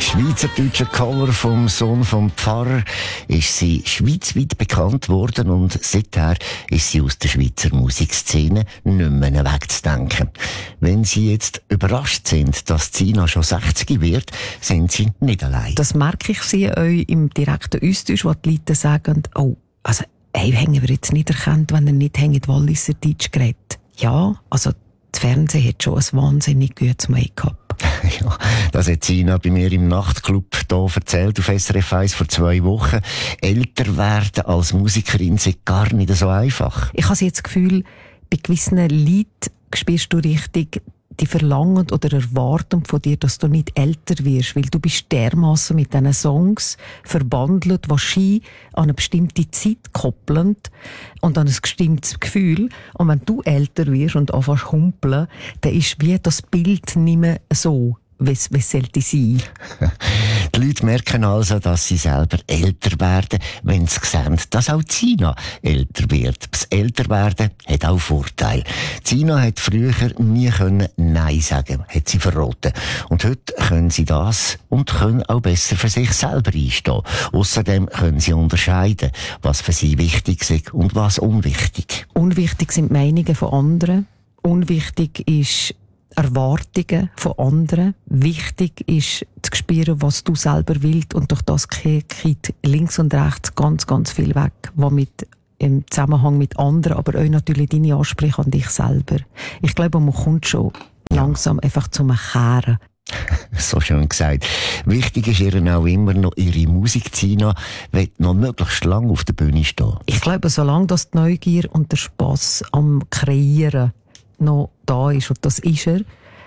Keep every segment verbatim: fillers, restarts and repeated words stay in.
schweizerdeutsche Cover vom Sohn vom Pfarrer ist sie schweizweit bekannt worden und seither ist sie aus der Schweizer Musikszene nicht mehr wegzudenken. Wenn Sie jetzt überrascht sind, dass Zina schon sechzig wird, sind Sie nicht allein. Das merke ich Sie euch im direkten Austausch, wo die Leute sagen, oh, also, hey, haben wir jetzt nicht erkannt, wenn er nicht hängt Walliser Deutsch geredet. Ja, also, das Fernsehen hat schon ein wahnsinnig gutes Make-up. Ja, das hat Zina bei mir im Nachtclub hier erzählt, auf S R F eins vor zwei Wochen. Älter werden als Musikerin ist gar nicht so einfach. Ich habe jetzt das Gefühl, bei gewissen Leuten spürst du richtig, die verlangen oder erwarten von dir, dass du nicht älter wirst, weil du bist dermassen mit diesen Songs verbandelt, die Ski an eine bestimmte Zeit koppeln und an ein bestimmtes Gefühl. Und wenn du älter wirst und anfängst zu humpeln, dann ist wie das Bild nicht mehr so, wie es sollte sein. Die Leute merken also, dass sie selber älter werden, wenn sie sehen, dass auch Zina älter wird. Das Älterwerden hat auch Vorteile. Zina hat früher nie können Nein sagen, hat sie verraten. Und heute können sie das und können auch besser für sich selber einstehen. Außerdem können sie unterscheiden, was für sie wichtig ist und was unwichtig. Unwichtig sind die Meinungen von anderen. Unwichtig ist Erwartungen von anderen. Wichtig ist zu spüren, was du selber willst, und durch das geht links und rechts ganz, ganz viel weg, was mit im Zusammenhang mit anderen, aber auch natürlich deine Ansprüche an dich selber. Ich glaube, man kommt schon langsam einfach zum Kehren. So schön gesagt. Wichtig ist ihr auch immer noch ihre Musik. Zina will noch möglichst lange auf der Bühne stehen. Ich glaube, solange das die Neugier und der Spass am Kreieren noch da ist, und das ist er,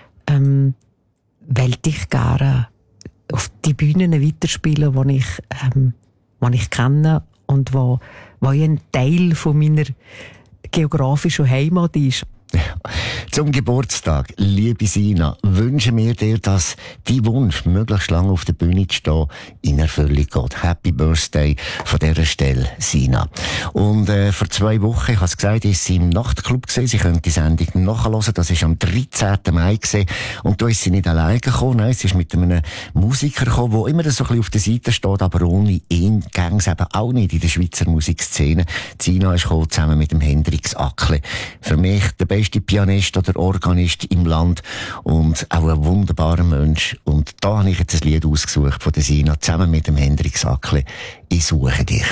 ähm, will ich gerne auf die Bühnen weiterspielen, die ich, ähm, die ich kenne und wo, wo ein Teil von meiner geografischen Heimat ist. Zum Geburtstag, liebe Zina, wünschen wir dir, dass dein Wunsch, möglichst lange auf der Bühne zu stehen, in Erfüllung geht. Happy Birthday von dieser Stelle, Zina. Und äh, vor zwei Wochen, ich habe es gesagt, ist sie im Nachtclub gewesen. Sie können die Sendung nachhören. Das war am dreizehnten Mai gewesen. Und da ist sie nicht alleine gekommen. Nein, sie ist mit einem Musiker gekommen, der immer so ein bisschen auf der Seite steht, aber ohne ihn ging es eben auch nicht in der Schweizer Musikszene. Zina ist gekommen, zusammen mit dem Hendrix Ackle. Für mich der beste Pianist oder Organist im Land und auch ein wunderbarer Mensch. Und da habe ich jetzt ein Lied ausgesucht von der Zina, zusammen mit dem Hendrix Ackle. Ich suche dich.